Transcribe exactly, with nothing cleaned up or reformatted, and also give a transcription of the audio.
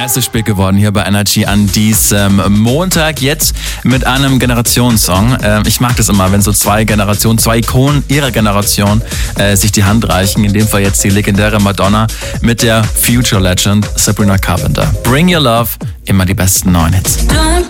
Es ist spät geworden hier bei Energy an diesem Montag. Jetzt mit einem Generationssong. Ähm, ich mag das immer, wenn so zwei Generationen, zwei Ikonen ihrer Generation äh, sich die Hand reichen. In dem Fall jetzt die legendäre Madonna mit der Future Legend Sabrina Carpenter. Bring Your Love, immer die besten neuen Hits.